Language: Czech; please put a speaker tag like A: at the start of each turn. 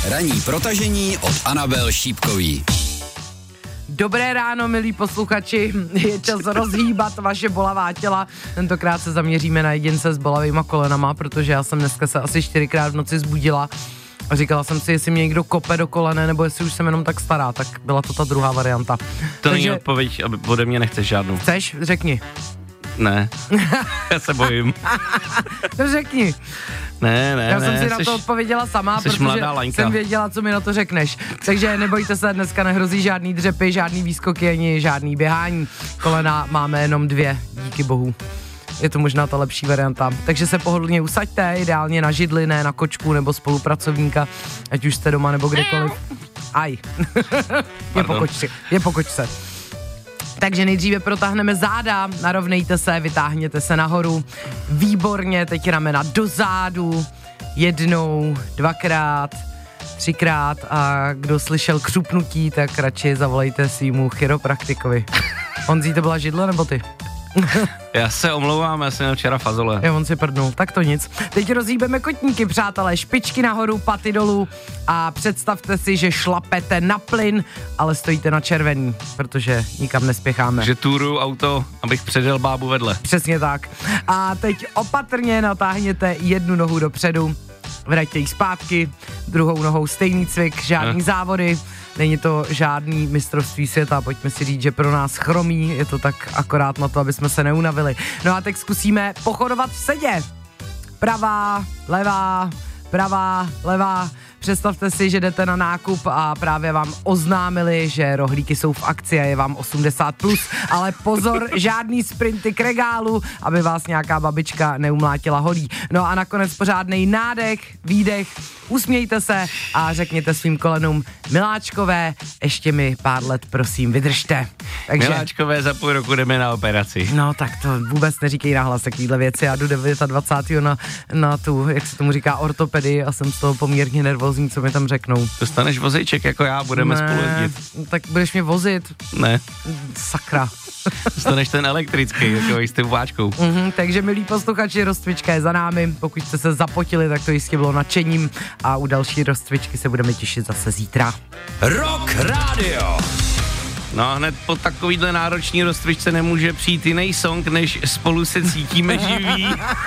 A: Ranní protažení od Anabel Šípkový.
B: Dobré ráno, milí posluchači, je čas rozhýbat vaše bolavá těla. Tentokrát se zaměříme na jedince s bolavýma kolenama, protože já jsem dneska se asi 4krát v noci zbudila a říkala jsem si, jestli mě někdo kope do kolene, nebo jestli už jsem jenom tak stará, tak byla to ta druhá varianta.
C: To není odpověď, ode mě nechceš žádnou.
B: Chceš? Řekni.
C: Ne, já se bojím.
B: To řekni.
C: Ne.
B: Já jsem si na to odpověděla sama, protože jsem věděla, co mi na to řekneš. Takže nebojte se, dneska nehrozí žádný dřepy, žádný výskoky, ani žádný běhání. Kolena máme jenom 2, díky bohu. Je to možná ta lepší varianta. Takže se pohodlně usaďte, ideálně na židli, ne na kočku nebo spolupracovníka, ať už jste doma nebo kdekoliv. Aj. Je po kočce. Takže nejdříve protáhneme záda, narovnejte se, vytáhněte se nahoru. Výborně, teď ramena do zádu. 1, 2krát, 3krát a kdo slyšel křupnutí, tak radši zavolejte svýmu chiropraktikovi. Honzí, to byla židle nebo ty?
C: Já se omlouvám, já jsem měl včera fazole.
B: On si prdnul, tak to nic. Teď rozhýbeme kotníky, přátelé, špičky nahoru, paty dolů a představte si, že šlapete na plyn, ale stojíte na červený, protože nikam nespěcháme.
C: Že túru auto, abych předjel bábu vedle.
B: Přesně tak. A teď opatrně natáhněte jednu nohu dopředu, vraťte ji zpátky, druhou nohou stejný cvik, žádný závody. Není to žádný mistrovství světa, pojďme si říct, že pro nás chromí, je to tak akorát na to, aby jsme se neunavili. No a teď zkusíme pochodovat v sedě. Pravá, levá. Představte si, že jdete na nákup a právě vám oznámili, že rohlíky jsou v akci a je vám 80+, ale pozor, žádný sprinty k regálu, aby vás nějaká babička neumlátila holí. No a nakonec pořádnej nádech, výdech, usmějte se a řekněte svým kolenům: miláčkové, ještě mi pár let prosím vydržte. Takže,
C: miláčkové, za půl roku jdeme na operaci.
B: No tak to vůbec neříkej nahlas takovýhle věci, já jdu 29. na tu, jak se tomu říká, ortopedii a jsem z toho poměrně nervózní, co mi tam řeknou.
C: Dostaneš vozejček jako já, budeme spolu jezdit.
B: Tak budeš mě vozit?
C: Ne.
B: Sakra.
C: Dostaneš ten elektrický, takový s tím váčkou.
B: Takže milí posluchači, rozcvička je za námi, pokud jste se zapotili, tak to jistě bylo nadšením a u další rozcvičky se budeme těšit zase zítra.
A: Rock Radio.
C: No hned po takovýhle náročný rozcvičce nemůže přijít jiný song, než Spolu se cítíme živí.